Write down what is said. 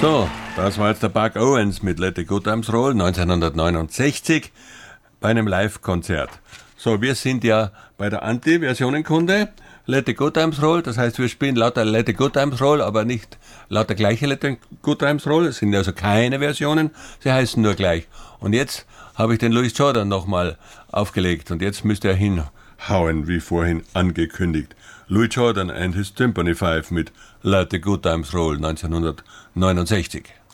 So, das war jetzt der Buck Owens mit Let the Good Times Roll 1969 bei einem Live-Konzert. So, wir sind ja bei der Anti-Versionenkunde. Let the Good Times Roll, das heißt, wir spielen lauter Let the Good Times Roll, aber nicht lauter gleiche Let the Good Times Roll. Es sind also keine Versionen, sie heißen nur gleich. Und jetzt habe ich den Louis Jordan nochmal aufgelegt und jetzt müsste er hinhauen, wie vorhin angekündigt. Louis Jordan and his Tympany Five mit Let the Good Times Roll 1969.